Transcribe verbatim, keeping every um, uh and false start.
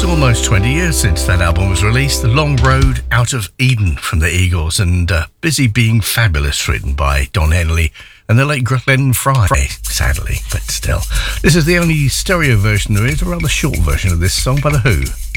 Almost twenty years since that album was released. The Long Road Out of Eden from the Eagles, and uh, Busy Being Fabulous, written by Don Henley and the late Glenn Fry, sadly, but still. This is the only stereo version there is, a rather short version of this song by The Who.